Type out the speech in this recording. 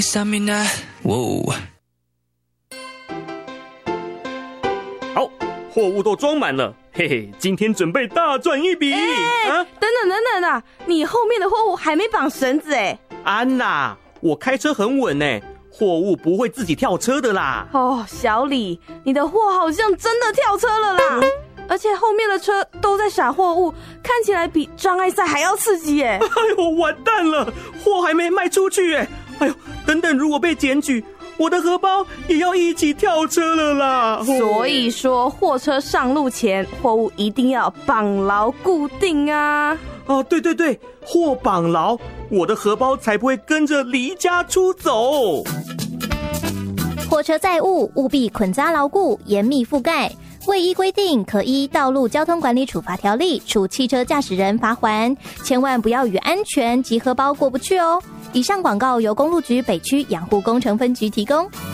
Examina， 哇！ 好，货物都装满了，嘿嘿，今天准备大赚一笔。 等等啊，你后面的货物还没绑绳子哎。 安娜，我开车很稳哎，货物不会自己跳车的啦。 哦，小李，你的货好像真的跳车了啦。而且后面的车都在撒货物，看起来比障碍赛还要刺激耶！ 哎呦，完蛋了，货还没卖出去耶！哎呦，等等，如果被检举，我的荷包也要一起跳车了啦！ 所以说，货车上路前，货物一定要绑牢固定啊！ 哦，对，货绑牢，我的荷包才不会跟着离家出走。 货车载物务必捆扎牢固，严密覆盖。未依规定，可依《道路交通管理处罚条例》处汽车驾驶人罚锾，千万不要与安全及荷包过不去哦。以上广告由公路局北区养护工程分局提供。